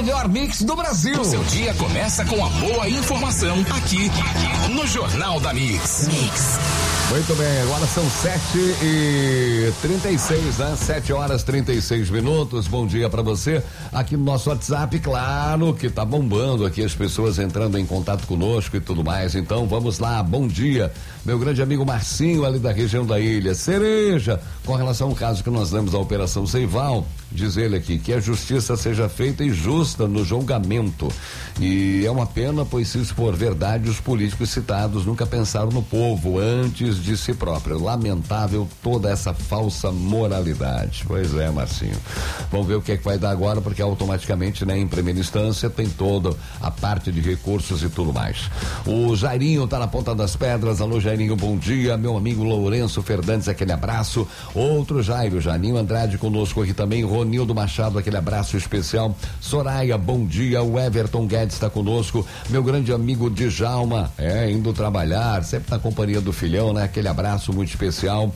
melhor mix do Brasil. O seu dia começa com a boa informação aqui no Jornal da Mix. Muito bem, agora são 7h36, né? 7h36. Bom dia pra você. Aqui no nosso WhatsApp, claro que tá bombando aqui, as pessoas entrando em contato conosco e tudo mais. Então vamos lá, bom dia. Meu grande amigo Marcinho, ali da região da Ilha Cereja, com relação ao caso que nós demos à Operação Seival, diz ele aqui que a justiça seja feita e justa no julgamento. E é uma pena, pois se isso for verdade, os políticos citados nunca pensaram no povo antes de si próprio. Lamentável toda essa falsa moralidade. Pois é, Marcinho. Vamos ver o que é que vai dar agora, porque automaticamente, né, em primeira instância, tem toda a parte de recursos e tudo mais. O Jairinho tá na Ponta das Pedras. Alô, Jairinho, bom dia. Meu amigo Lourenço Fernandes, aquele abraço. Outro Jairo, Janinho Andrade conosco aqui também. Ronildo Machado, aquele abraço especial. Soraya, bom dia. O Everton Guedes está conosco. Meu grande amigo Djalma, indo trabalhar, sempre na companhia do filhão, né? Aquele abraço muito especial.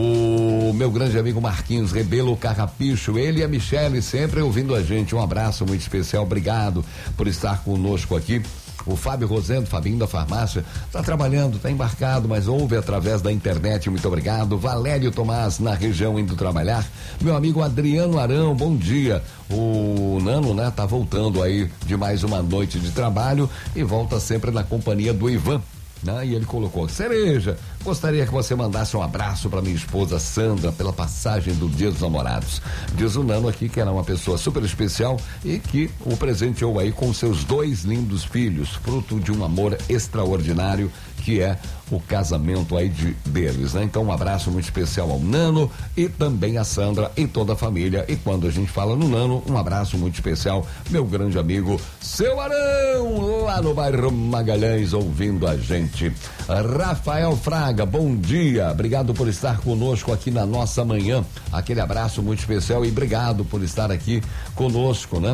O meu grande amigo Marquinhos Rebelo Carrapicho, ele e a Michele sempre ouvindo a gente. Um abraço muito especial. Obrigado por estar conosco aqui. O Fábio Rosendo, Fabinho da farmácia, está trabalhando, está embarcado, mas ouve através da internet, muito obrigado. Valério Tomás, na região, indo trabalhar. Meu amigo Adriano Arão, bom dia. O Nano, né, tá voltando aí de mais uma noite de trabalho e volta sempre na companhia do Ivan. Né? E ele colocou: Cereja, gostaria que você mandasse um abraço para minha esposa Sandra pela passagem do Dia dos Namorados. Diz o Nano aqui que era uma pessoa super especial e que o presenteou aí com seus 2 lindos filhos, fruto de um amor extraordinário que é o casamento aí deles, né? Então um abraço muito especial ao Nano e também a Sandra e toda a família. E quando a gente fala no Nano, um abraço muito especial, meu grande amigo Seu Arão, lá no bairro Magalhães, ouvindo a gente. Rafael Fraga, bom dia, obrigado por estar conosco aqui na nossa manhã, aquele abraço muito especial e obrigado por estar aqui conosco, né?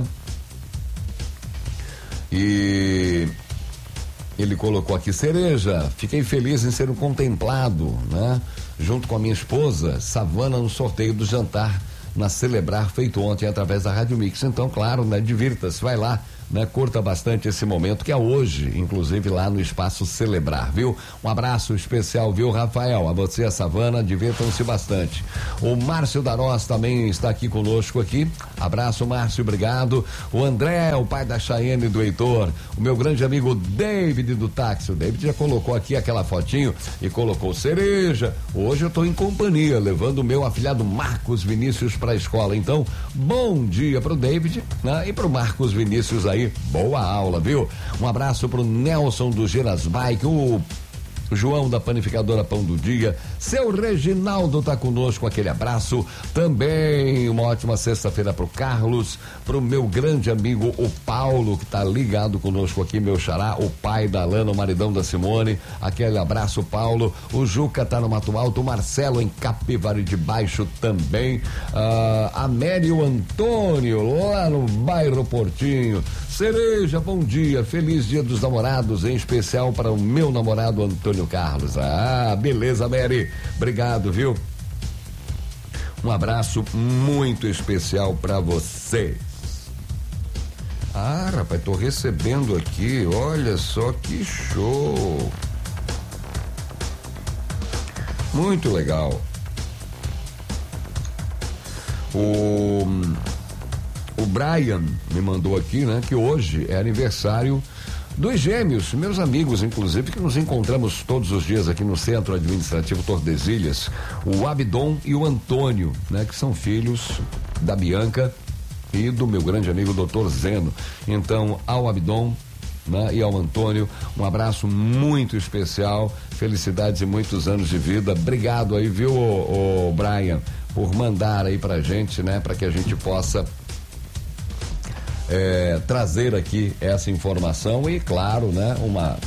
E ele colocou aqui: Cereja, fiquei feliz em ser um contemplado, né? Junto com a minha esposa, Savana, no sorteio do jantar na Celebrar, feito ontem através da Rádio Mix. Então, claro, né? Divirta-se, vai lá, né? Curta bastante esse momento, que é hoje, inclusive lá no Espaço Celebrar, viu? Um abraço especial, viu, Rafael? A você, a Savana, divirtam-se bastante. O Márcio Darós também está aqui conosco aqui. Abraço, Márcio, obrigado. O André, o pai da Chayenne e do Heitor. O meu grande amigo David do táxi. O David já colocou aqui aquela fotinho e colocou: Cereja, hoje eu estou em companhia, levando o meu afilhado Marcos Vinícius para a escola. Então, bom dia pro David, né? E pro Marcos Vinícius aí. Boa aula, viu? Um abraço pro Nelson do Geras Bike, o João da Panificadora Pão do Dia, seu Reginaldo tá conosco, aquele abraço. Também uma ótima sexta-feira pro Carlos, pro meu grande amigo o Paulo, que tá ligado conosco aqui, meu xará, o pai da Lana, o maridão da Simone, aquele abraço, Paulo. O Juca tá no Mato Alto, o Marcelo em Capivari de Baixo também, a Mary e o Antônio lá no bairro Portinho. Cereja, bom dia, feliz Dia dos Namorados, em especial para o meu namorado Antônio Carlos. Ah, beleza, Mary, obrigado, viu? Um abraço muito especial para vocês. Ah, rapaz, tô recebendo aqui, olha só que show. Muito legal. O Brian me mandou aqui, né, que hoje é aniversário dos gêmeos, meus amigos, inclusive, que nos encontramos todos os dias aqui no Centro Administrativo Tordesilhas, o Abdon e o Antônio, né, que são filhos da Bianca e do meu grande amigo Dr. Zeno. Então, ao Abdon, né, e ao Antônio, um abraço muito especial, felicidades e muitos anos de vida. Obrigado aí, viu, o Brian, por mandar aí pra gente, né, para que a gente possa trazer aqui essa informação e, claro, né, uma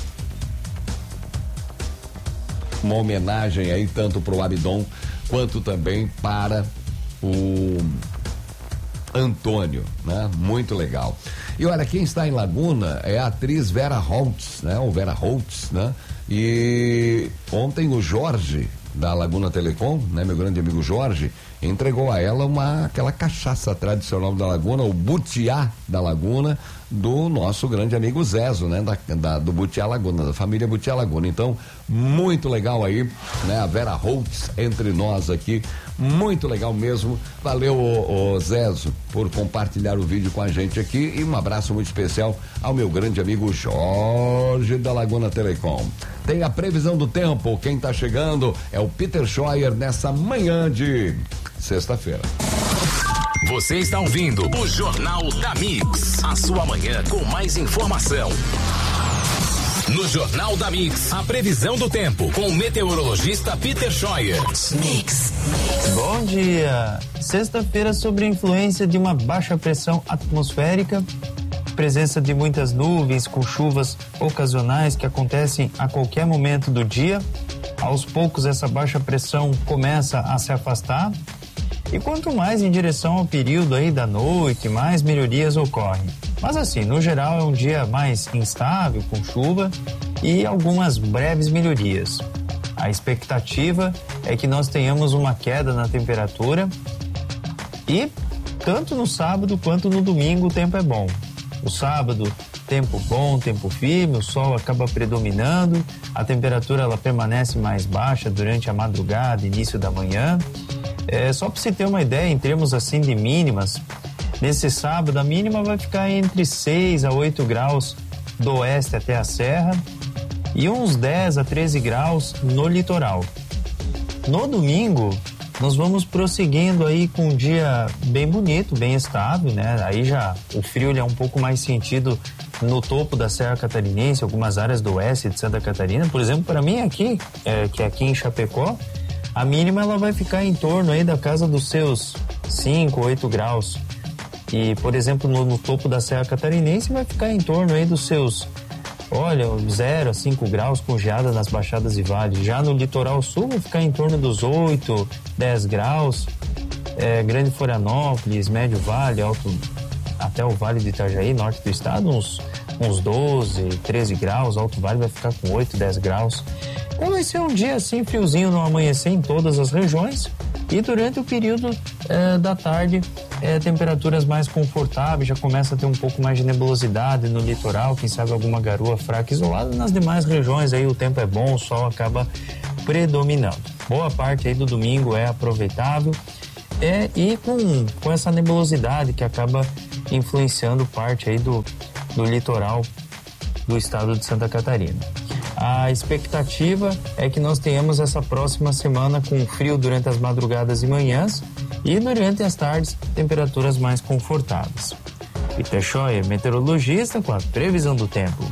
homenagem aí tanto para o Abdon quanto também para o Antônio, né? Muito legal. E olha, quem está em Laguna é a atriz Vera Holtz, né? O Vera Holtz, né? E ontem o Jorge da Laguna Telecom, né? Meu grande amigo Jorge, entregou a ela aquela cachaça tradicional da Laguna, o Butiá da Laguna, do nosso grande amigo Zezo, né? Do Butiá Laguna, da família Butiá Laguna. Então, muito legal aí, né? A Vera Holtz entre nós aqui, muito legal mesmo. Valeu, o Zezo, por compartilhar o vídeo com a gente aqui, e um abraço muito especial ao meu grande amigo Jorge da Laguna Telecom. Tem a previsão do tempo, quem tá chegando é o Peter Scheuer nessa manhã de sexta-feira. Você está ouvindo o Jornal da Mix, a sua manhã com mais informação. No Jornal da Mix, a previsão do tempo com o meteorologista Peter Scheuer. Mix. Bom dia. Sexta-feira, sob a influência de uma baixa pressão atmosférica, presença de muitas nuvens com chuvas ocasionais que acontecem a qualquer momento do dia. Aos poucos essa baixa pressão começa a se afastar. E quanto mais em direção ao período aí da noite, mais melhorias ocorrem. Mas assim, no geral é um dia mais instável, com chuva e algumas breves melhorias. A expectativa é que nós tenhamos uma queda na temperatura e tanto no sábado quanto no domingo o tempo é bom. O sábado, tempo bom, tempo firme, o sol acaba predominando, a temperatura ela permanece mais baixa durante a madrugada, início da manhã. Só para você ter uma ideia, em termos assim de mínimas, nesse sábado a mínima vai ficar entre 6 a 8 graus do oeste até a serra e uns 10 a 13 graus no litoral. No domingo, nós vamos prosseguindo aí com um dia bem bonito, bem estável, né? Aí já o frio ele é um pouco mais sentido no topo da Serra Catarinense, algumas áreas do oeste de Santa Catarina. Por exemplo, para mim aqui, que é aqui em Chapecó, a mínima ela vai ficar em torno aí da casa dos seus 5, 8 graus. E, por exemplo, no topo da Serra Catarinense vai ficar em torno aí dos seus, 0 a 5 graus com geada nas baixadas e vales. Já no litoral sul vai ficar em torno dos 8, 10 graus. Grande Florianópolis, Médio Vale, Alto, até o Vale do Itajaí, norte do estado, uns 12, 13 graus. Alto Vale vai ficar com 8, 10 graus. Então vai ser um dia assim friozinho no amanhecer em todas as regiões e durante o período da tarde temperaturas mais confortáveis, já começa a ter um pouco mais de nebulosidade no litoral, quem sabe alguma garoa fraca isolada. Nas demais regiões aí o tempo é bom, o sol acaba predominando. Boa parte aí do domingo é aproveitável e com essa nebulosidade que acaba influenciando parte aí do litoral do estado de Santa Catarina. A expectativa é que nós tenhamos essa próxima semana com frio durante as madrugadas e manhãs e durante as tardes temperaturas mais confortáveis. Peter Scheuer, meteorologista, com a previsão do tempo.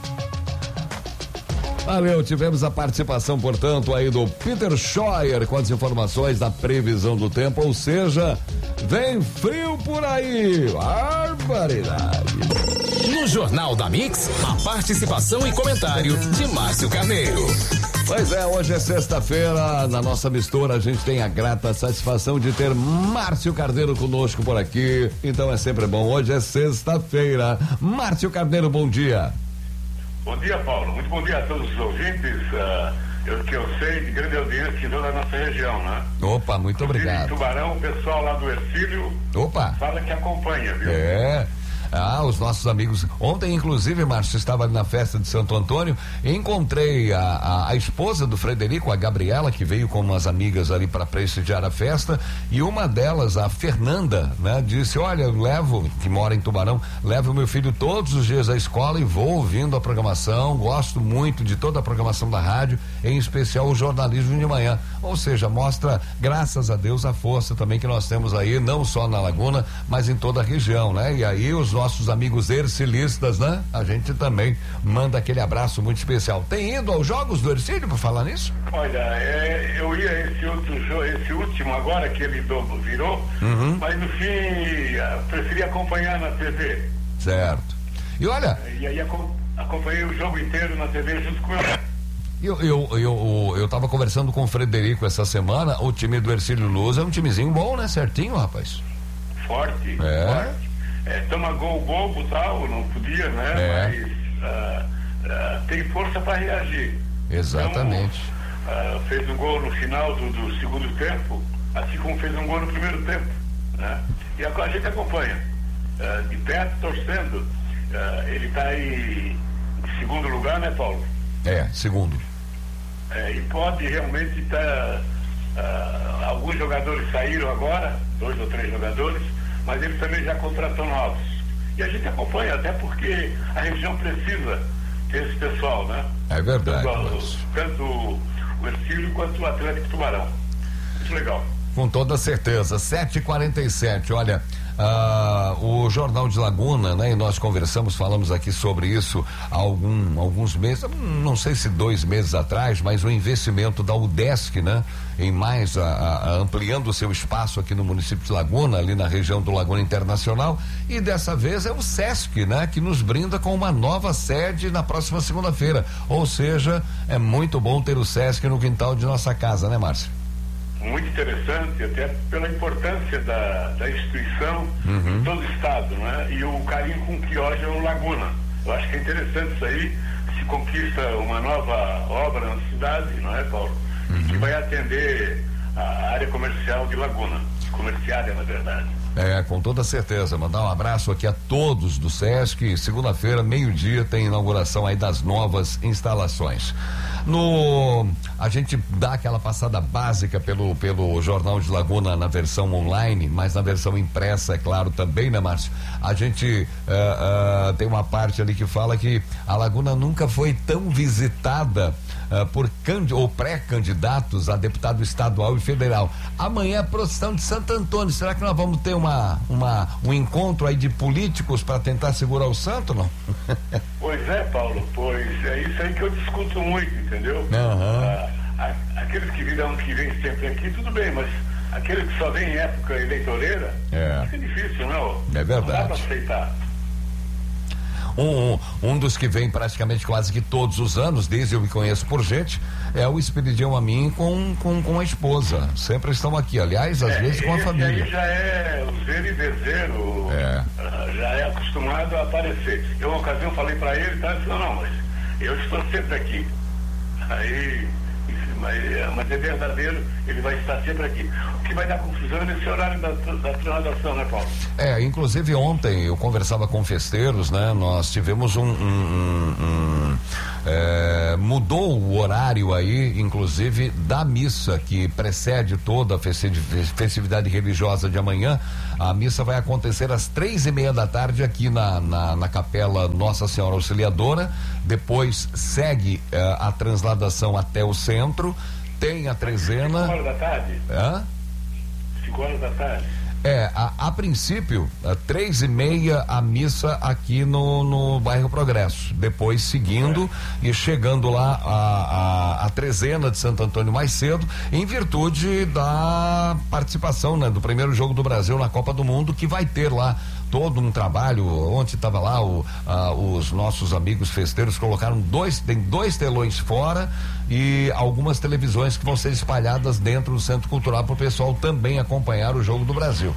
Valeu, tivemos a participação, portanto, aí do Peter Scheuer com as informações da previsão do tempo, ou seja, vem frio por aí, barbaridade. No Jornal da Mix, a participação e comentário de Márcio Carneiro. Pois é, hoje é sexta-feira, na nossa mistura a gente tem a grata satisfação de ter Márcio Carneiro conosco por aqui, então é sempre bom, hoje é sexta-feira. Márcio Carneiro, bom dia. Bom dia, Paulo. Muito bom dia a todos os ouvintes. Que eu sei de grande audiência em toda a nossa região, né? Opa, muito obrigado. Em Tubarão, o pessoal lá do Ercílio fala que acompanha, viu? Os nossos amigos. Ontem, inclusive, Márcio, estava ali na festa de Santo Antônio, encontrei a esposa do Frederico, a Gabriela, que veio com umas amigas ali para prestigiar a festa, e uma delas, a Fernanda, né, disse: olha, eu que mora em Tubarão, levo meu filho todos os dias à escola e vou ouvindo a programação, gosto muito de toda a programação da rádio, em especial o jornalismo de manhã. Ou seja, mostra, graças a Deus, a força também que nós temos aí, não só na Laguna, mas em toda a região, né? E aí os nossos amigos ercilistas, né? A gente também manda aquele abraço muito especial. Tem ido aos jogos do Ercílio para falar nisso? Olha, eu ia esse último agora que ele virou, mas no fim preferi acompanhar na TV. Certo. E olha... E aí acompanhei o jogo inteiro na TV junto com ele. Eu tava conversando com o Frederico essa semana, o time do Ercílio Luz é um timezinho bom, né? Certinho, rapaz. Forte. Toma gol bobo e tal, não podia, né? Mas tem força para reagir. Exatamente. Então, fez um gol no final do segundo tempo, assim como fez um gol no primeiro tempo, né? E a gente acompanha, de perto, torcendo. Ele está em segundo lugar, né, Paulo? Segundo. E pode realmente estar. Alguns jogadores saíram agora, 2 ou 3 jogadores, mas ele também já contratou novos. E a gente acompanha, até porque a região precisa ter esse pessoal, né? É verdade. Tanto o Ercílio quanto o Atlético Tubarão. Muito legal. Com toda certeza. 7h47, olha, o Jornal de Laguna, né? E nós falamos aqui sobre isso há alguns meses, não sei se 2 meses atrás, mas o investimento da UDESC, né? Em mais, ampliando o seu espaço aqui no município de Laguna, ali na região do Laguna Internacional, e dessa vez é o SESC, né? Que nos brinda com uma nova sede na próxima segunda-feira, ou seja, é muito bom ter o SESC no quintal de nossa casa, né, Márcio? Muito interessante, até pela importância da instituição em todo o estado, né? E o carinho com que hoje é o Laguna. Eu acho que é interessante isso aí, se conquista uma nova obra na cidade, não é, Paulo? Que vai atender a área comercial de Laguna, comerciária, na verdade. Com toda certeza. Mandar um abraço aqui a todos do SESC. Segunda-feira, meio-dia, tem inauguração aí das novas instalações. A gente dá aquela passada básica pelo Jornal de Laguna na versão online, mas na versão impressa, é claro, também, né, Márcio? A gente tem uma parte ali que fala que a Laguna nunca foi tão visitada por pré-candidatos a deputado estadual e federal. Amanhã é a procissão de Santo Antônio. Será que nós vamos ter um encontro aí de políticos para tentar segurar o santo, não? Pois é, Paulo, pois é isso aí que eu discuto muito, entendeu? Aqueles que vêm sempre aqui, tudo bem, mas aqueles que só vêm em época eleitoreira, fica difícil, não? É verdade. Não dá para aceitar. Um dos que vem praticamente quase que todos os anos, desde eu me conheço por gente, é o Espiridião Amin com a esposa. Sempre estão aqui, aliás, às vezes com a família. Aí já é o zero e vezeiro, já é acostumado a aparecer. Eu, uma ocasião, falei para ele, ele disse, não, mas eu estou sempre aqui. Aí, mas é verdadeiro, ele vai estar sempre aqui. O que vai dar confusão é nesse horário da transação, né, Paulo? Inclusive ontem eu conversava com festeiros, né? Nós tivemos mudou o horário aí, inclusive, da missa que precede toda a festividade religiosa de amanhã. A missa vai acontecer às 3:30 da tarde aqui na Capela Nossa Senhora Auxiliadora. Depois segue a transladação até o centro. Tem a trezena. 5 horas da tarde? 5 horas da tarde. A princípio, 3:30 a missa aqui no bairro Progresso. Depois seguindo e chegando lá a trezena de Santo Antônio mais cedo, em virtude da participação, né, do primeiro jogo do Brasil na Copa do Mundo, que vai ter lá todo um trabalho. Ontem estava lá os nossos amigos festeiros colocaram tem 2 telões fora e algumas televisões que vão ser espalhadas dentro do Centro Cultural para o pessoal também acompanhar o jogo do Brasil.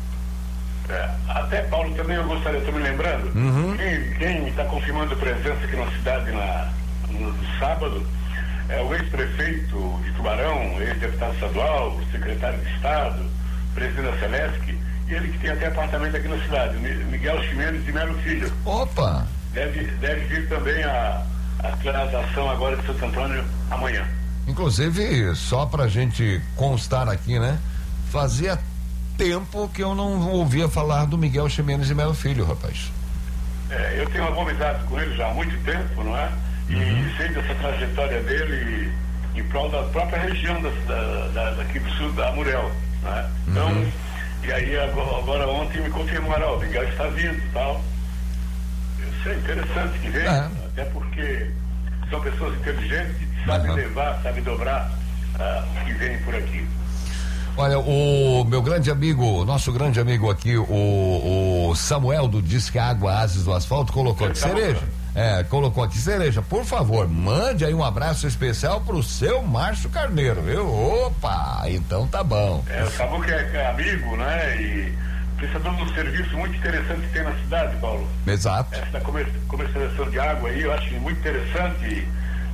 Até, Paulo, também eu gostaria, estou me lembrando, quem está confirmando presença aqui na cidade no sábado é o ex-prefeito de Tubarão, ex-deputado estadual, secretário de Estado, presidente da Celesc, e ele que tem até apartamento aqui na cidade, Miguel Ximenes de Melo Filho. Opa! Deve vir também a transação agora de Santo Antônio amanhã. Inclusive, só pra gente constar aqui, né? Fazia tempo que eu não ouvia falar do Miguel Ximenes de Melo Filho, rapaz. Eu tenho uma boa amizade com ele já há muito tempo, não é? E sei dessa trajetória dele em prol da própria região daqui do sul, da Amurel, não é? Então, e aí agora ontem me confirmaram, o Miguel está vindo e tal. Isso é interessante que vem, até porque são pessoas inteligentes que sabem levar, sabem dobrar o que vem por aqui. Olha, o meu grande amigo, nosso grande amigo aqui, o Samuel do Disque Água Ases do Asfalto, colocou aqui Cereja. Colocou aqui Cereja, por favor, mande aí um abraço especial pro seu Márcio Carneiro, viu? Opa, então tá bom. O Samu que é amigo, né? E prestador de um serviço muito interessante que tem na cidade, Paulo. Exato. Essa comercialização de água aí, eu acho muito interessante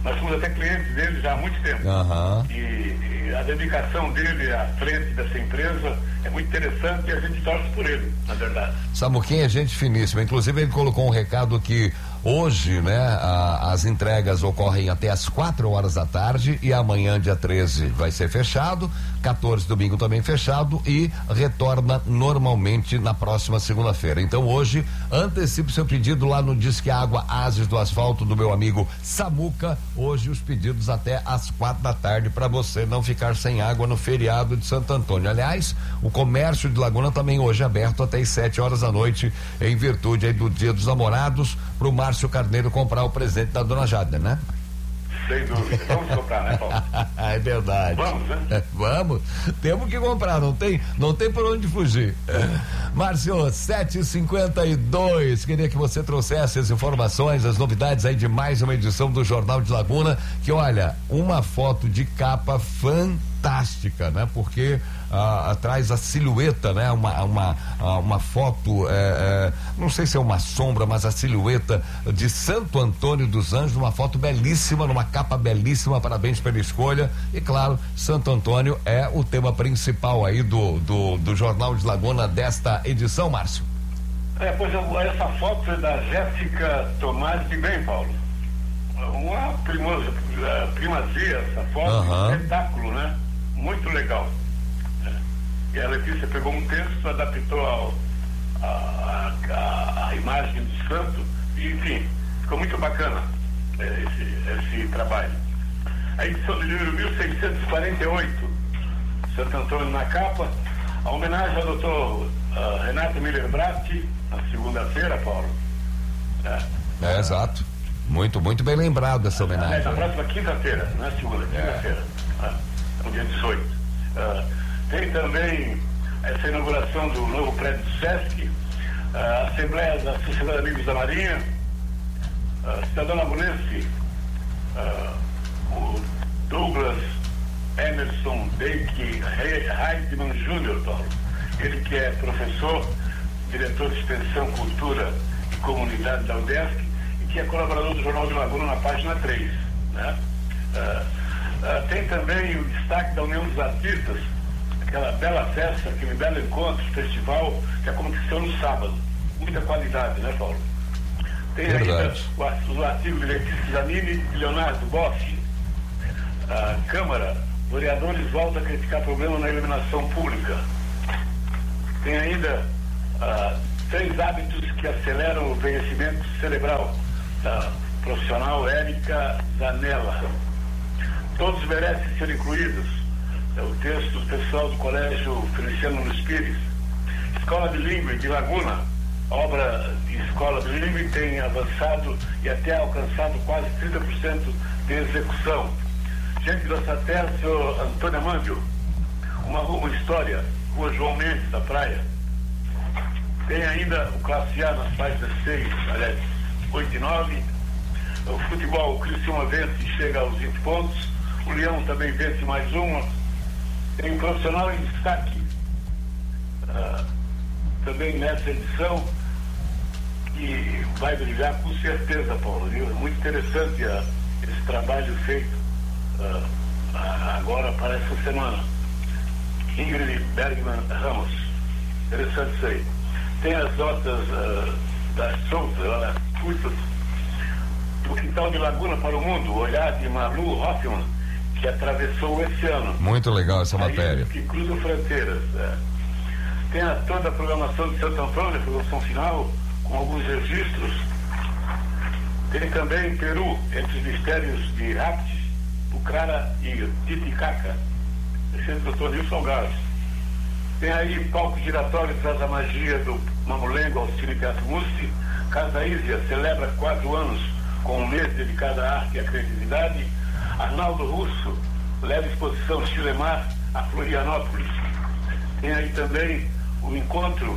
Nós somos até clientes dele já há muito tempo. E a dedicação dele à frente dessa empresa é muito interessante e a gente torce por ele, na verdade. Samuquinha é gente finíssima. Inclusive, ele colocou um recado que hoje, né, as entregas ocorrem até às 4h da tarde e amanhã, dia 13, vai ser fechado, 14, domingo também fechado e retorna normalmente na próxima segunda-feira. Então, hoje, antecipe seu pedido lá no Disque Água Ases do Asfalto do meu amigo Samuca. Hoje, os pedidos até às 4 da tarde para você não ficar sem água no feriado de Santo Antônio. Aliás, o comércio de Laguna também hoje aberto até às 7h da noite, em virtude aí do Dia dos Namorados, pro Márcio Carneiro comprar o presente da dona Jada, né? Sem dúvida. Vamos comprar, né, Paulo? É verdade. Vamos, né? Vamos. Temos que comprar, não tem por onde fugir. Márcio, 7h52. Queria que você trouxesse as informações, as novidades aí de mais uma edição do Jornal de Laguna, que olha, uma foto de capa fantástica, né? Porque traz a silhueta, né? Uma foto, não sei se é uma sombra, mas a silhueta de Santo Antônio dos Anjos, uma foto belíssima, numa capa belíssima. Parabéns pela escolha. E claro, Santo Antônio é o tema principal aí do Jornal de Laguna desta edição, Márcio. Pois essa foto é da Jéssica Tomás de Bem, Paulo. Uma primazia essa foto, espetáculo, né? Muito legal. E a Letícia pegou um texto, adaptou a imagem do santo, e enfim, ficou muito bacana esse trabalho. A edição do número 1648, Santo Antônio na capa, a homenagem ao doutor Renato Miller Bratti, na segunda-feira, Paulo. Exato. Muito, muito bem lembrado essa homenagem. Na próxima quinta-feira, não é segunda, quinta-feira, no dia 18. Tem também essa inauguração do novo prédio do SESC, a Assembleia da Sociedade Amigos da Marinha, cidadão lagunense, o Douglas Emerson Bake Heidman Jr., Paulo. Ele que é professor, diretor de Extensão, Cultura e Comunidade da UDESC e que é colaborador do Jornal de Laguna na página 3, né? Tem também o destaque da União dos Artistas, aquela bela festa, aquele belo encontro, festival que aconteceu no sábado. Muita qualidade, né, Paulo? Tem ainda o artigo de Letícia Zanini e de Leonardo Bossi. A Câmara, vereadores voltam a criticar problema na iluminação pública. Tem ainda 3 hábitos que aceleram o envelhecimento cerebral, da profissional Érica Zanella. Todos merecem ser incluídos. É o texto do pessoal do Colégio Feliciano Nunes Pires. Escola Bilíngue de Laguna. A obra de escola bilíngue tem avançado e até alcançado quase 30% de execução. Gente da Terra, senhor Antônio Amândio. Uma história, Rua João Mendes, da Praia. Tem ainda o Classe A nas páginas 6, aliás, 8 e 9. O futebol, o Criciúma vence e chega aos 20 pontos. O Leão também vence mais uma. Tem um profissional em destaque também nessa edição que vai brilhar com certeza, Paulo. Muito interessante esse trabalho feito agora para essa semana. Ingrid Bergman Ramos. Interessante isso aí. Tem as notas das soltas, curtas, do Quintal de Laguna para o Mundo, o olhar de Malu Hoffman, que atravessou o oceano. Muito legal essa matéria. Que cruza fronteiras. Tem toda a programação de Santo Antônio, a programação final, com alguns registros. Tem também Peru, entre os mistérios de Raptis, Pucara e Titicaca. Esse é o Dr. Nilson Gás. Tem aí palco giratório, traz a magia do Mamulengo ao Cine Teatro Mussi. Casa Ísia celebra 4 anos com um mês dedicado à arte e à criatividade. Arnaldo Russo leva a exposição Chilemar a Florianópolis. Tem aí também o encontro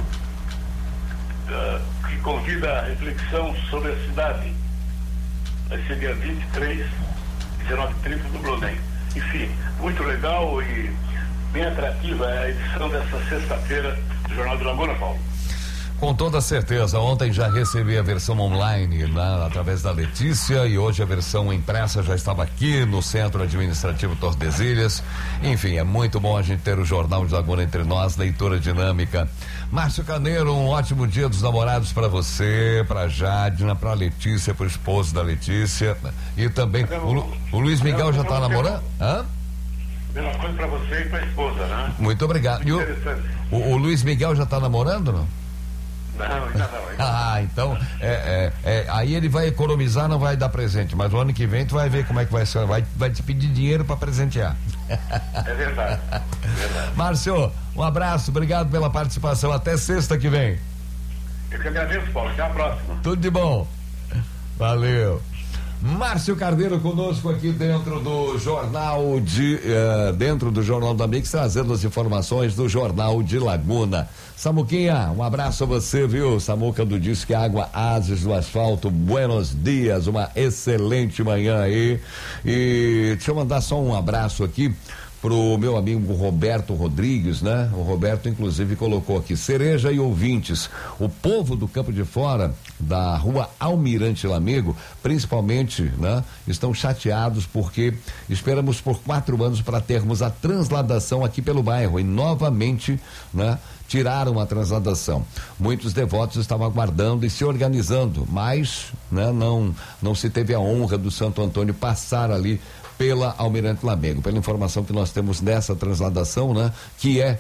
que convida a reflexão sobre a cidade. Vai ser dia 23, 19h30 do Blondem. Enfim, muito legal e bem atrativa a edição dessa sexta-feira do Jornal de Laguna, Paulo. Com toda certeza. Ontem já recebi a versão online através da Letícia e hoje a versão impressa já estava aqui no Centro Administrativo Tordesilhas. Enfim, é muito bom a gente ter o Jornal de Laguna entre nós, leitura dinâmica. Márcio Carneiro, um ótimo dia dos namorados para você, para Jadna, para Letícia, para o esposo da Letícia e também o Luiz Miguel já está namorando? Hã? Mesma coisa para você e para a esposa, né? Muito obrigado. E o Luiz Miguel já está namorando, não? Não, ainda não. Então, aí ele vai economizar, não vai dar presente, mas o ano que vem tu vai ver como é que vai ser, vai te pedir dinheiro para presentear. É verdade. Márcio, um abraço, obrigado pela participação, até sexta que vem. Eu que agradeço, Paulo, até a próxima. Tudo de bom. Valeu. Márcio Carneiro conosco aqui dentro do Jornal da Mix, trazendo as informações do Jornal de Laguna. Samuquinha, um abraço a você, viu? Samuca do Disque Água Ases do Asfalto, buenos dias, uma excelente manhã aí. E deixa eu mandar só um abraço aqui pro meu amigo Roberto Rodrigues, né? O Roberto inclusive colocou aqui: Cereja e ouvintes, o povo do Campo de Fora, da rua Almirante Lamego, principalmente, né? Estão chateados porque esperamos por 4 anos para termos a transladação aqui pelo bairro e novamente, né? Tiraram a transladação. Muitos devotos estavam aguardando e se organizando, mas, né? Não se teve a honra do Santo Antônio passar ali pela Almirante Lamego. Pela informação que nós temos dessa transladação, né? Que é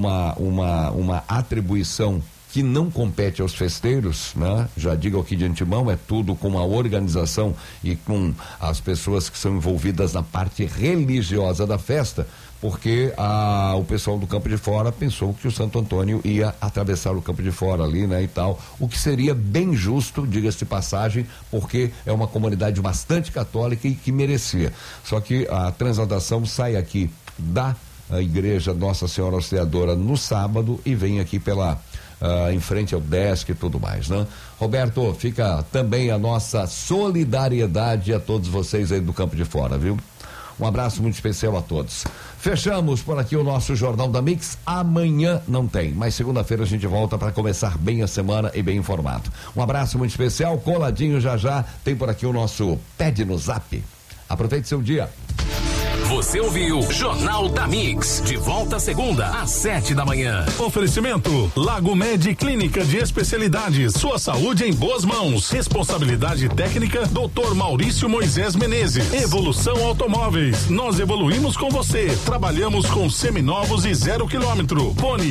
uma atribuição que não compete aos festeiros, né? Já digo aqui de antemão, é tudo com a organização e com as pessoas que são envolvidas na parte religiosa da festa, porque o pessoal do Campo de Fora pensou que o Santo Antônio ia atravessar o Campo de Fora ali, né, e tal, o que seria bem justo, diga-se de passagem, porque é uma comunidade bastante católica e que merecia. Só que a transladação sai aqui da igreja Nossa Senhora Auxiliadora no sábado e vem aqui em frente ao desk e tudo mais, né? Roberto, fica também a nossa solidariedade a todos vocês aí do Campo de Fora, viu? Um abraço muito especial a todos. Fechamos por aqui o nosso Jornal da Mix. Amanhã não tem, mas segunda-feira a gente volta para começar bem a semana e bem informado. Um abraço muito especial, coladinho já tem por aqui o nosso Pede no Zap. Aproveite seu dia. Você ouviu Jornal da Mix, de volta segunda às 7 da manhã. Oferecimento Lago Med Clínica de Especialidades, sua saúde em boas mãos. Responsabilidade técnica Dr. Maurício Moisés Menezes. Evolução Automóveis, nós evoluímos com você. Trabalhamos com seminovos e 0 km. Fone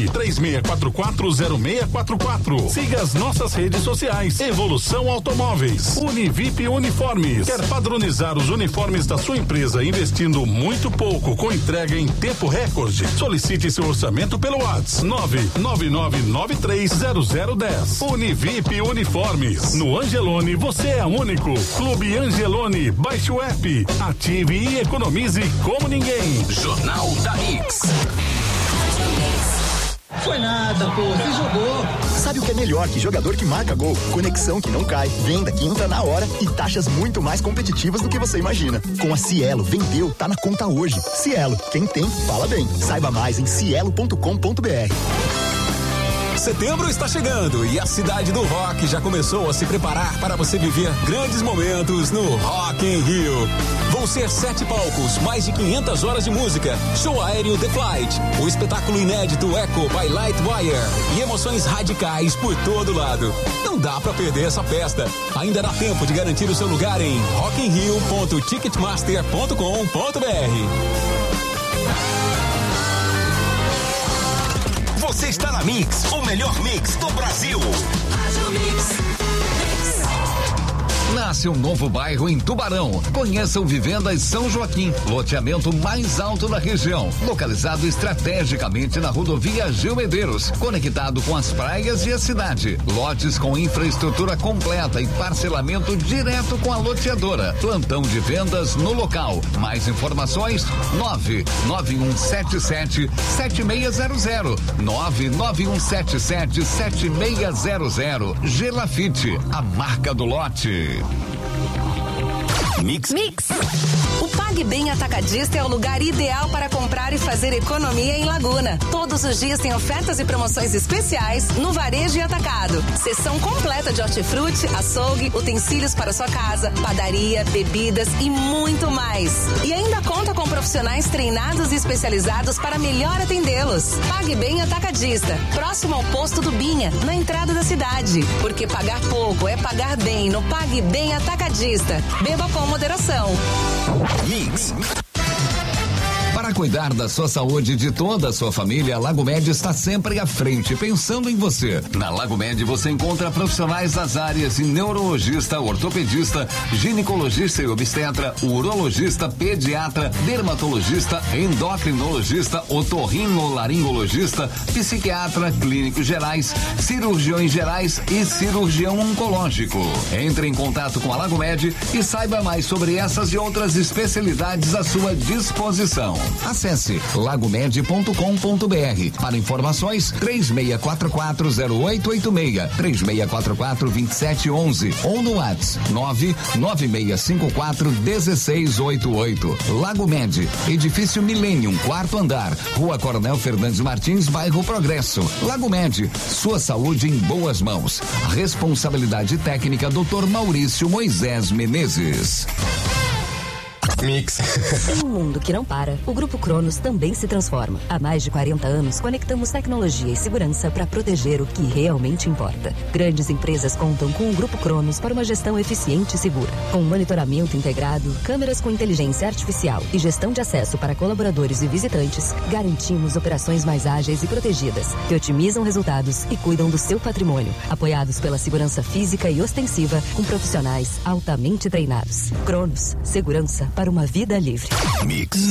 36440644. Siga as nossas redes sociais. Evolução Automóveis. Univip Uniformes. Quer padronizar os uniformes da sua empresa investindo muito pouco com entrega em tempo recorde? Solicite seu orçamento pelo WhatsApp 999930010. Univip Uniformes. No Angelone você é único. Clube Angelone. Baixe o app, ative e economize como ninguém. Jornal da Mix. Foi nada, pô, você jogou. Sabe o que é melhor que jogador que marca gol? Conexão que não cai, venda que entra na hora e taxas muito mais competitivas do que você imagina. Com a Cielo, vendeu, tá na conta hoje. Cielo, quem tem, fala bem. Saiba mais em cielo.com.br. Setembro está chegando e a cidade do rock já começou a se preparar para você viver grandes momentos no Rock in Rio. Vão ser 7 palcos, mais de 500 horas de música, show aéreo The Flight, o espetáculo inédito Echo by Lightwire e emoções radicais por todo lado. Não dá para perder essa festa. Ainda dá tempo de garantir o seu lugar em rockinrio.ticketmaster.com.br. Você está na Mix, o melhor mix do Brasil. Nasce um novo bairro em Tubarão. Conheça o Vivendas São Joaquim, loteamento mais alto da região, localizado estrategicamente na rodovia Gil Medeiros, conectado com as praias e a cidade. Lotes com infraestrutura completa e parcelamento direto com a loteadora. Plantão de vendas no local. Mais informações 99177-7600 99177-7600. Gelafite, a marca do lote. Mix. O PagBem Atacadista é o lugar ideal para comprar e fazer economia em Laguna. Todos os dias tem ofertas e promoções especiais no varejo e atacado. Seção completa de hortifruti, açougue, utensílios para sua casa, padaria, bebidas e muito mais. E ainda conta com profissionais treinados e especializados para melhor atendê-los. PagBem Atacadista, próximo ao posto do Binha, na entrada da cidade. Porque pagar pouco é pagar bem no PagBem Atacadista. Beba com moderação. Mix. Para cuidar da sua saúde e de toda a sua família, a Lago Med está sempre à frente, pensando em você. Na Lago Med você encontra profissionais das áreas de neurologista, ortopedista, ginecologista e obstetra, urologista, pediatra, dermatologista, endocrinologista, otorrinolaringologista, psiquiatra, clínicos gerais, cirurgiões gerais e cirurgião oncológico. Entre em contato com a Lago Med e saiba mais sobre essas e outras especialidades à sua disposição. Acesse lagomed.com.br. Para informações, 36440886, 36442711 ou no WhatsApp 996541688. Lago Med, edifício Millennium, 4º andar, Rua Coronel Fernandes Martins, bairro Progresso. Lago Med, sua saúde em boas mãos. Responsabilidade técnica Dr. Maurício Moisés Menezes. Mix. Em um mundo que não para, o Grupo Cronos também se transforma. Há mais de 40 anos, conectamos tecnologia e segurança para proteger o que realmente importa. Grandes empresas contam com o Grupo Cronos para uma gestão eficiente e segura. Com monitoramento integrado, câmeras com inteligência artificial e gestão de acesso para colaboradores e visitantes, garantimos operações mais ágeis e protegidas, que otimizam resultados e cuidam do seu patrimônio, apoiados pela segurança física e ostensiva, com profissionais altamente treinados. Cronos, segurança para uma vida livre. Mix.